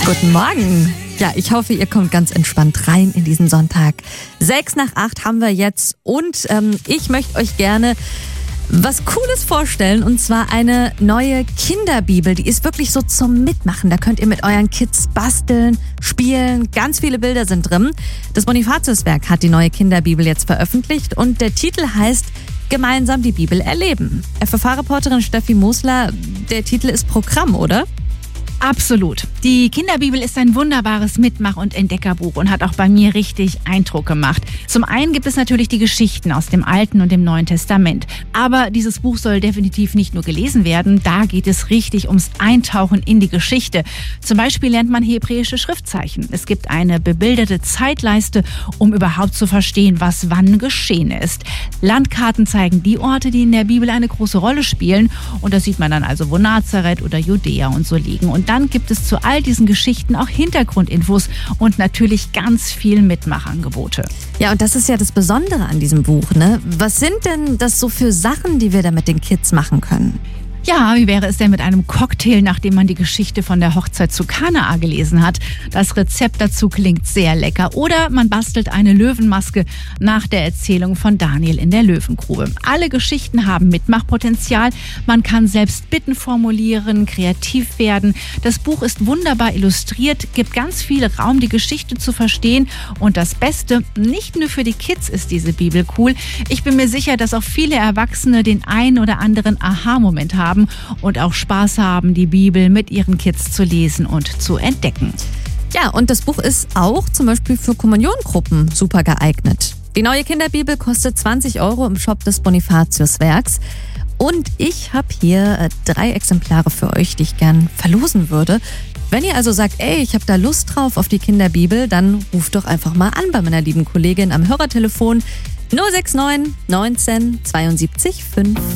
Guten Morgen. Ja, ich hoffe, ihr kommt ganz entspannt rein in diesen Sonntag. 7:06 haben wir jetzt und ich möchte euch gerne was Cooles vorstellen, und zwar eine neue Kinderbibel. Die ist wirklich so zum Mitmachen. Da könnt ihr mit euren Kids basteln, spielen. Ganz viele Bilder sind drin. Das Bonifatiuswerk hat die neue Kinderbibel jetzt veröffentlicht und der Titel heißt Gemeinsam die Bibel erleben. FFH-Reporterin Steffi Mosler, der Titel ist Programm, oder? Absolut. Die Kinderbibel ist ein wunderbares Mitmach- und Entdeckerbuch und hat auch bei mir richtig Eindruck gemacht. Zum einen gibt es natürlich die Geschichten aus dem Alten und dem Neuen Testament. Aber dieses Buch soll definitiv nicht nur gelesen werden, da geht es richtig ums Eintauchen in die Geschichte. Zum Beispiel lernt man hebräische Schriftzeichen. Es gibt eine bebilderte Zeitleiste, um überhaupt zu verstehen, was wann geschehen ist. Landkarten zeigen die Orte, die in der Bibel eine große Rolle spielen. Und da sieht man dann also, wo Nazareth oder Judäa und so liegen. Und dann gibt es zu all diesen Geschichten auch Hintergrundinfos und natürlich ganz viel Mitmachangebote. Ja, und das ist ja das Besondere an diesem Buch, ne? Was sind denn das so für Sachen, die wir da mit den Kids machen können? Ja, wie wäre es denn mit einem Cocktail, nachdem man die Geschichte von der Hochzeit zu Kanaa gelesen hat? Das Rezept dazu klingt sehr lecker. Oder man bastelt eine Löwenmaske nach der Erzählung von Daniel in der Löwengrube. Alle Geschichten haben Mitmachpotenzial. Man kann selbst Bitten formulieren, kreativ werden. Das Buch ist wunderbar illustriert, gibt ganz viel Raum, die Geschichte zu verstehen. Und das Beste, nicht nur für die Kids ist diese Bibel cool. Ich bin mir sicher, dass auch viele Erwachsene den einen oder anderen Aha-Moment haben und auch Spaß haben, die Bibel mit ihren Kids zu lesen und zu entdecken. Ja, und das Buch ist auch zum Beispiel für Kommuniongruppen super geeignet. Die neue Kinderbibel kostet 20 € im Shop des Bonifatiuswerks. Und ich habe hier 3 Exemplare für euch, die ich gern verlosen würde. Wenn ihr also sagt, ich habe da Lust drauf auf die Kinderbibel, dann ruft doch einfach mal an bei meiner lieben Kollegin am Hörertelefon 069 19 72 5.